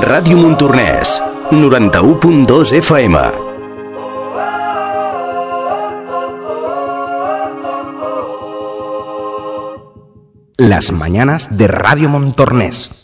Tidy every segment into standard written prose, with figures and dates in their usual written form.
Ràdio Montornès, 91.2 FM. Las mañanas de Radio Montornès.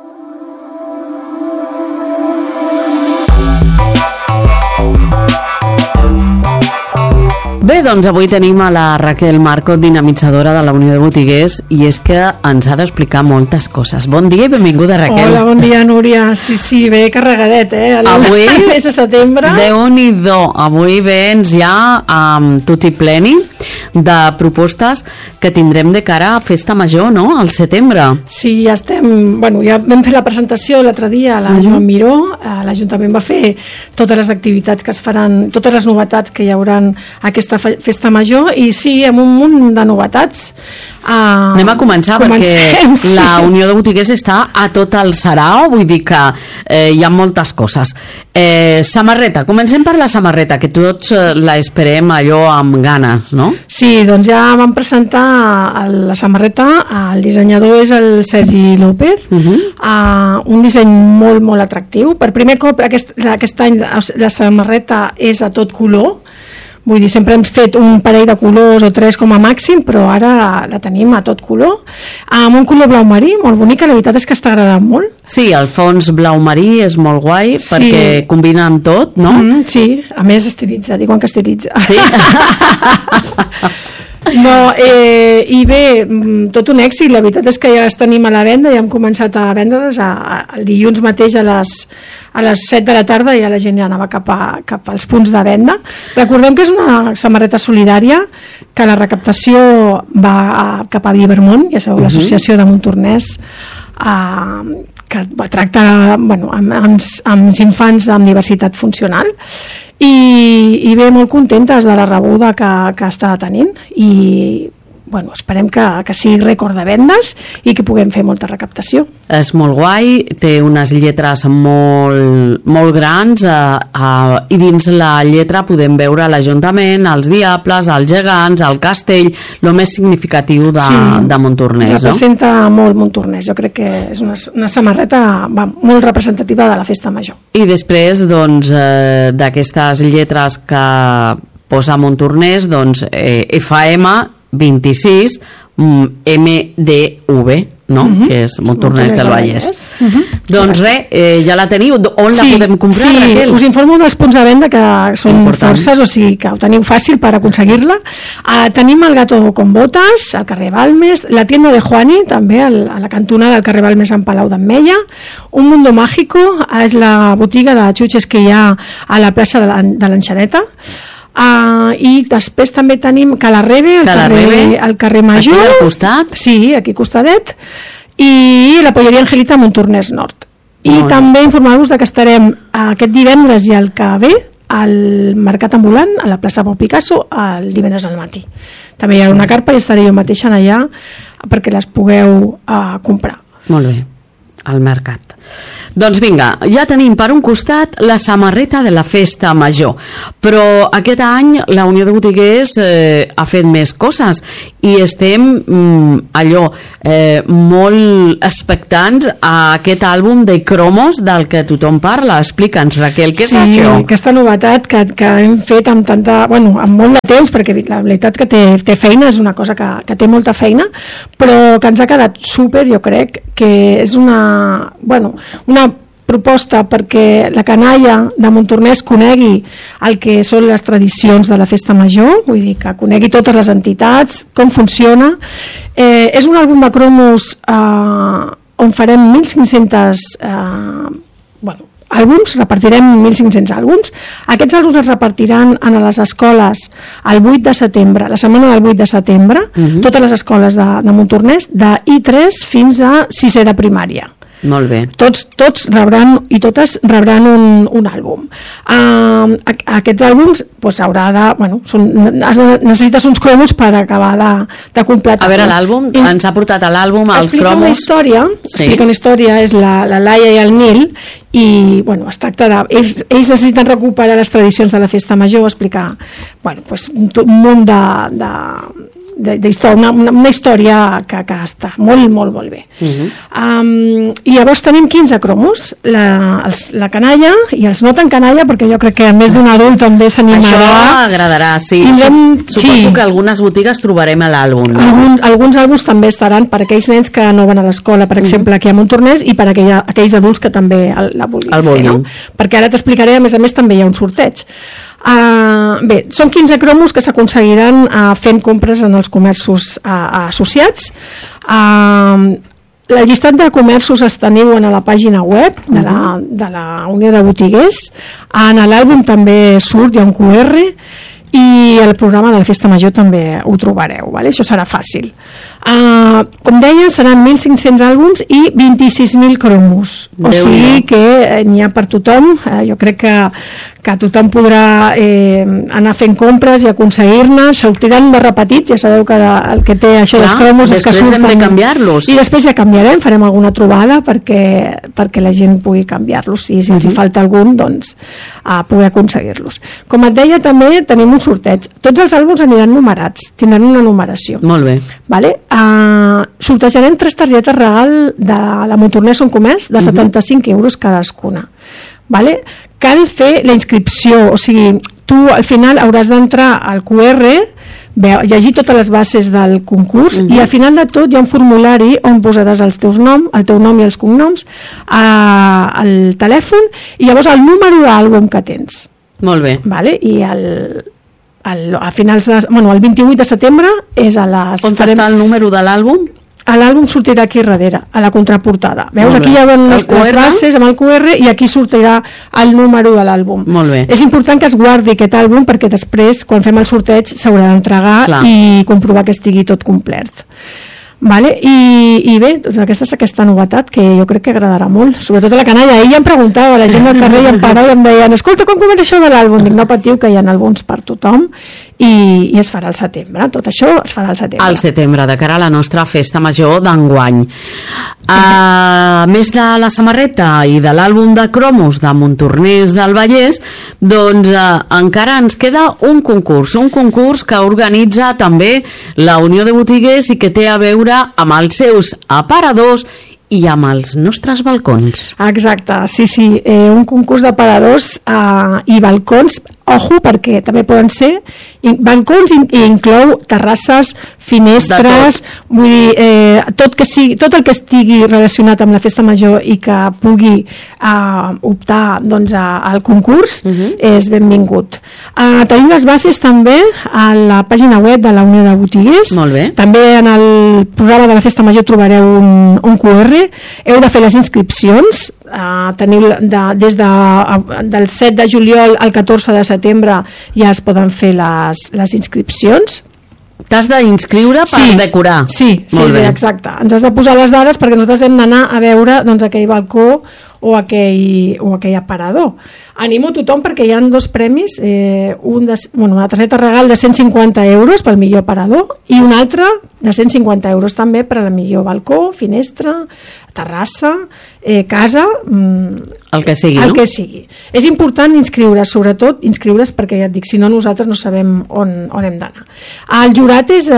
Bé, doncs avui tenim a la Raquel Marco, dinamitzadora de la Unió de Botiguers, i és que ens ha d'explicar moltes coses. Bon dia i benvinguda, Raquel. Hola, bon dia, Núria. Sí, bé carregadet, Avui, el mes de setembre. Déu-n'hi-do, avui vens ja amb tutti pleni de propostes que tindrem de cara a Festa Major, no?, al setembre. Sí, ja estem... Bueno, ja vam fer la presentació l'altre dia a la Joan Miró. L'Ajuntament va fer totes les activitats que es faran, totes les novetats que hi haurà aquesta Festa Major, i sí, amb un munt de novetats. Anem a començar perquè sí. La Unió de Botiguers està a tot el sarao, vull dir que hi ha moltes coses. Samarreta, comencem per la samarreta, que tots la esperem allò amb ganes, no? Sí, doncs ja vam presentar la samarreta, el dissenyador és el Sergi López, un disseny molt, molt atractiu. Per primer cop aquest any la samarreta és a tot color. Vull dir, sempre hem fet un parell de colors o 3 com a màxim, però ara la tenim a tot color, amb un color blau marí, molt bonica, la veritat és que està agradant molt. Sí, el fons blau marí és molt guai, sí, perquè combina amb tot, no? Sí, a més estilitza, diuen que estilitza. Sí. No, i bé, tot un èxit. La veritat és que ja les tenim a la venda, ja hem començat a vendre-les el dilluns mateix a les 7 de la tarda, ja la gent ja anava cap als punts de venda. Recordem que és una samarreta solidària, que la recaptació va cap a Vivermont, ja sabeu, l'associació de Montornès, que tracta amb infants amb diversitat funcional, i bé, molt contentes de la rebuda que està tenint, i bueno, esperem que sigui rècord de vendes i que puguem fer molta recaptació. És molt guai, té unes lletres molt grans, i dins la lletra podem veure l'Ajuntament, els Diables, els Gegants, el Castell, el més significatiu de Montornès. Representa molt Montornès. Jo crec que és una samarreta molt representativa de la Festa Major. I després, doncs, d'aquestes lletres que posa Montornès, doncs, FM 26 MDV, no? Que és Montornès del Vallès. Doncs res, ja la teniu. On la podem comprar, Raquel? Sí, us informo dels punts de venda, que són forces, o sigui que ho teniu fàcil per aconseguir-la. Tenim el Gato con Botas al carrer Balmes, la tienda de Juani, també a la cantonada del carrer Balmes en Palau d'Ametlla, Un Mundo Mágico, és la botiga de xutxes que hi ha a la plaça de l'Enxaneta. I després també tenim Calarrebe al carrer Major, aquí al costat, sí, aquí costadet, i la polleria Angelita a Montornès Nord. I també informar-vos que estarem aquest divendres i el que ve al Mercat Ambulant, a la plaça Pau Picasso, el divendres al matí. També hi ha una carpa i estaré jo mateixa allà perquè les pugueu comprar. Molt bé, al mercat. Doncs vinga, ja tenim per un costat la samarreta de la Festa Major, però aquest any la Unió de Botiguers ha fet més coses i estem molt expectants a aquest àlbum de cromos del que tothom parla. Explica'ns, Raquel, què és això? Sí, aquesta novetat que hem fet amb molt de temps, perquè la veritat que té feina, és una cosa que té molta feina, però que ens ha quedat súper, jo crec que és una proposta perquè la canalla de Montornès conegui el que són les tradicions de la Festa Major, vull dir que conegui totes les entitats, com funciona. És un àlbum de cromos on farem 1.500 àlbums, repartirem 1.500 àlbums. Aquests àlbums es repartiran a les escoles el 8 de setembre, la setmana del 8 de setembre, totes les escoles de Montornès, de I3 fins a 6è de primària. Molt bé. Tots rebran i totes rebran un àlbum. Aquests àlbums necessites uns cromos per acabar de completar. A veure, l'àlbum, ens ha portat a l'àlbum els cromos. Explica una història, és la Laia i el Nil, i es tracta de... Ells necessiten recuperar les tradicions de la Festa Major, explicar un munt una història que està molt bé. I llavors tenim 15 cromos, la canalla i els no tan canalla, perquè jo crec que a més d'un adult també s'animarà. Això agradarà, sí. Suposo que algunes botigues trobarem a l'àlbum. Alguns àlbums també estaran per aquells nens que no van a l'escola, per exemple, aquí a Montornès, i per aquells adults que també la vulguin fer, no? Perquè ara t'explicaré, a més també hi ha un sorteig. Bé, són 15 cromos que s'aconseguiran fent compres en els comerços associats. El llistat de comerços els teniu a la pàgina web de la Unió de Botiguers. En l'àlbum també surt, hi ha un QR, i el programa de la Festa Major també ho trobareu, vale? Això serà fàcil. Com deia, seran 1.500 àlbums i 26.000 cromos, o sigui que n'hi ha per tothom. Jo crec que tothom podrà anar fent compres i aconseguir-ne. Sortiran de repetits, ja sabeu que el que té això dels cromos és que surten. Després hem de canviar-los. I després ja canviarem, farem alguna trobada perquè la gent pugui canviar-los, i si els hi falta algun, doncs poder aconseguir-los. Com et deia, també tenim un sorteig. Tots els àlbums aniran numerats, tindran una numeració. Molt bé. Vale? Sortejarem 3 targetes regal de la Montornès Son Comerç de 75 euros cadascuna. Vale? Cal fer la inscripció, o sigui, tu al final hauràs d'entrar al QR, llegir totes les bases del concurs, i al final de tot hi ha un formulari on posaràs el teu nom i els cognoms, el telèfon i llavors el número d'àlbum que tens. Molt bé. Vale? I a finals el 28 de setembre és a les... On està el número de l'àlbum? L'àlbum sortirà aquí darrere, a la contraportada. Veus, aquí hi ha les bases amb el QR i aquí sortirà el número de l'àlbum. Molt bé. És important que es guardi aquest àlbum perquè després, quan fem el sorteig, s'haurà d'entregar i comprovar que estigui tot complet. Vale? I bé, doncs aquesta és aquesta novetat que jo crec que agradarà molt, sobretot a la canalla. Ella em preguntava, la gent del carrer em parava i em deien: escolta, quan comença això de l'àlbum? Dic, no patiu, que hi ha àlbums per tothom, i es farà al setembre. Tot això es farà al setembre. Al setembre, de cara a la nostra festa major d'enguany. A més de la samarreta i de l'àlbum de cromos de Montornès del Vallès, doncs encara ens queda un concurs que organitza també la Unió de Botiguers i que té a veure amb els seus aparadors i amb els nostres balcons. Exacte, sí, un concurs d'aparadors i balcons, ojo, perquè també poden ser balcons i inclou terrasses, finestres, vull dir, tot el que estigui relacionat amb la festa major i que pugui optar doncs, al concurs és benvingut. Tenim les bases també a la pàgina web de la Unió de Botiguers. Molt bé. També en el programa de la festa major trobareu un QR. Heu de fer les inscripcions, teniu des del 7 de juliol al 14 de setembre ja es poden fer les inscripcions. T'has d'inscriure per decorar. Sí, exacte. Ens has de posar les dades perquè nosaltres hem d'anar a veure doncs, aquell balcó o aquell aparador. Animo a tothom perquè hi ha 2 premis, una targeta regal de 150 euros pel millor aparador i una altra de 150 euros també per a la millor balcó, finestra, terrassa, casa, el que sigui, el que sigui. És important inscriure's, sobretot inscriure's perquè ja et dic, si no nosaltres no sabem on hem d'anar. El jurat és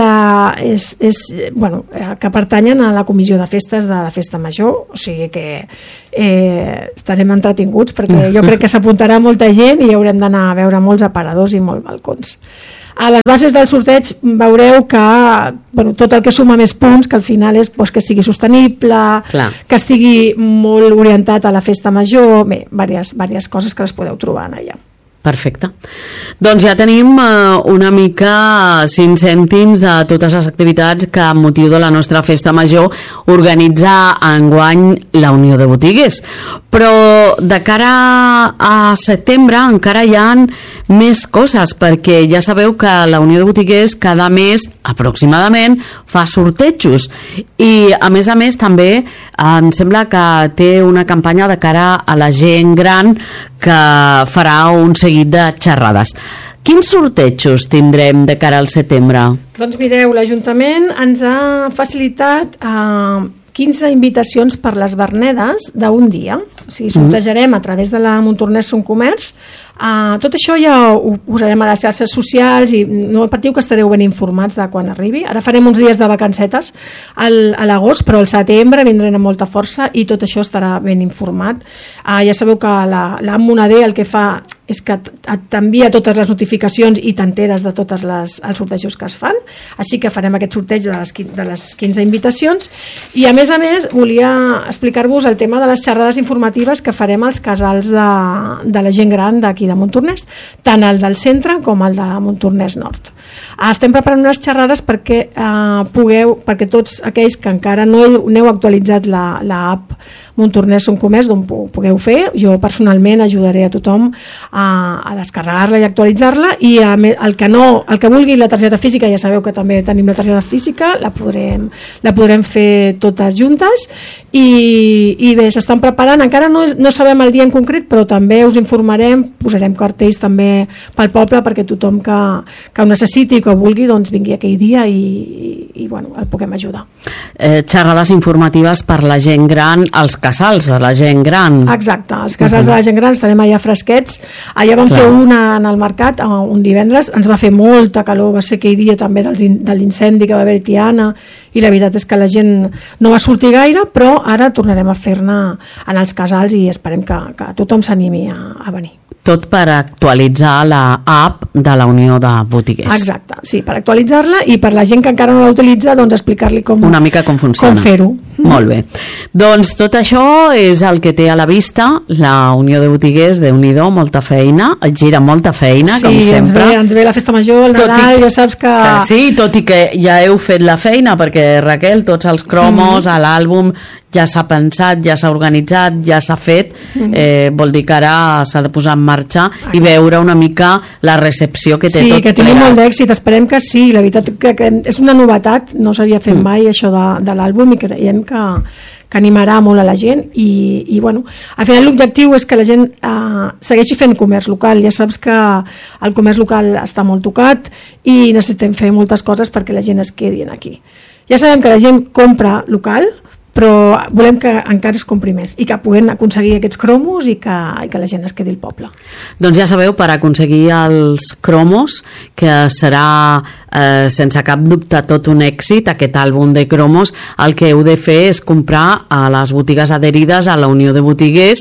que pertanyen a la comissió de festes de la festa major, o sigui que estarem entretinguts perquè jo crec que s'apuntarà molta gent i haurem d'anar a veure molts aparadors i molts balcons. A les bases del sorteig veureu que tot el que suma més punts, que al final és que sigui sostenible, que estigui molt orientat a la festa major, diverses coses que les podeu trobar allà. Perfecte. Doncs ja tenim una mica 5 cèntims de totes les activitats que amb motiu de la nostra festa major organitza enguany la Unió de Botiguers. Però de cara a setembre encara hi ha més coses, perquè ja sabeu que la Unió de Botiguers cada mes aproximadament fa sortejos i a més també em sembla que té una campanya de cara a la gent gran que farà un seguit de xerrades. Quins sortejos tindrem de cara al setembre? Doncs mireu, l'Ajuntament ens ha facilitat 15 invitacions per les Vernedes d'un dia. O sigui, sortejarem a través de la Montornès Son Comerç. Tot això ja ho posarem a les xarxes socials i no patiu que estareu ben informats de quan arribi. Ara farem uns dies de vacancetes a l'agost, però al setembre vindrem amb molta força i tot això estarà ben informat. Ja sabeu que la Moneder el que fa és que t'envia totes les notificacions i t'enteres de tots els sortejos que es fan, així que farem aquest sorteig de les 15 invitacions i a més volia explicar-vos el tema de les xerrades informatives que farem als casals de la gent gran d'aquí de Montornès, tant el del centre com el de Montornès Nord. Estem preparant unes xerrades perquè tots aquells que encara no heu actualitzat l'app Montornès Son Comerç, doncs ho pugueu fer. Jo personalment ajudaré a tothom a descarregar-la i actualitzar-la i el que vulgui la targeta física, ja sabeu que també tenim la targeta física, la podrem fer totes juntes i bé, s'estan preparant, encara no sabem el dia en concret, però també us informarem, posarem cartells també pel poble perquè tothom que ho necessiti i que ho vulgui doncs vingui aquell dia i bueno, el puguem ajudar. Xerrades informatives per la gent gran, els casals de la gent gran. Exacte, els casals de la gent gran estarem allà fresquets. Allà vam fer una en el mercat un divendres, ens va fer molta calor, va ser aquell dia també de l'incendi que va haver a Tiana i la veritat és que la gent no va sortir gaire, però ara tornarem a fer-ne en els casals i esperem que tothom s'animi a venir. Tot per actualitzar l'app de la Unió de Botiguers. Exacte, sí, per actualitzar-la i per la gent que encara no la utilitza, doncs explicar-li una mica com funciona. Com fer-ho. Molt bé. Doncs tot això és el que té a la vista la Unió de Botiguers, Déu-n'hi-do, molta feina, gira molta feina, com sempre. Sí, ens ve la festa major, el Nadal, ja saps que... Sí, tot i que ja heu fet la feina, perquè Raquel, tots els cromos, l'àlbum, ja s'ha pensat, ja s'ha organitzat, ja s'ha fet, vol dir que ara s'ha de posar en marxa i veure una mica la recepció que té tot plegat. Sí, que tingui molt d'èxit, esperem que sí, la veritat que és una novetat, no s'havia fet mai això de l'àlbum i creiem que animarà molt a la gent i bueno, al final l'objectiu és que la gent segueixi fent comerç local. Ja saps que el comerç local està molt tocat i necessitem fer moltes coses perquè la gent es quedi aquí. Ja sabem que la gent compra local, però volem que encara es compri més i que puguem aconseguir aquests cromos i que la gent es quedi al poble. Doncs ja sabeu, per aconseguir els cromos, que serà sense cap dubte tot un èxit, aquest àlbum de cromos, el que heu de fer és comprar a les botigues adherides a la Unió de Botiguers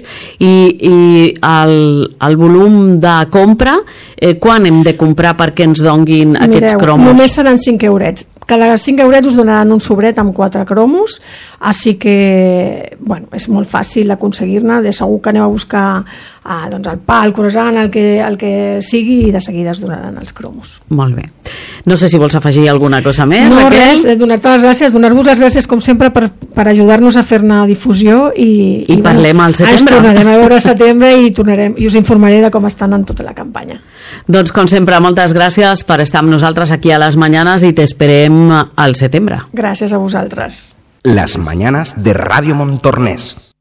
i el volum de compra, quan hem de comprar perquè ens donguin aquests cromos? Només seran 5 eurets. Cada 5 eurets us donaran un sobret amb 4 cromos, així que bueno, és molt fàcil aconseguir-ne, de segur que aneu a buscar doncs el pa, el croissant, el que sigui i de seguida es donaran els cromos. Molt bé. No sé si vols afegir alguna cosa més, no, Raquel? Res, donar-te les gràcies, donar-vos les gràcies com sempre per ajudar-nos a fer-ne difusió i parlem al setembre. Ens tornarem a veure al setembre i us informaré de com estan en tota la campanya. Doncs com sempre, moltes gràcies per estar amb nosaltres aquí a Les Mañanas i t'esperem al setembre. Gràcies a vosaltres. Las Mañanas de Radio Montornès.